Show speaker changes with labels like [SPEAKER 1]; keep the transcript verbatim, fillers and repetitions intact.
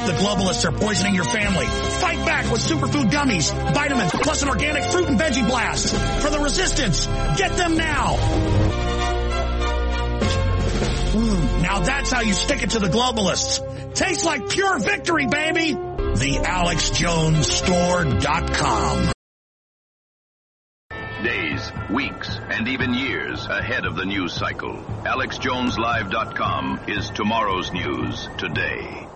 [SPEAKER 1] The globalists are poisoning your family. Fight back with superfood gummies, vitamins, plus an organic fruit and veggie blast. For the resistance, get them now. Mm, now that's how you stick it to the globalists. Tastes like pure victory, baby. The Alex Jones Store dot com.
[SPEAKER 2] Days, weeks, and even years ahead of the news cycle. Alex Jones Live dot com is tomorrow's news today.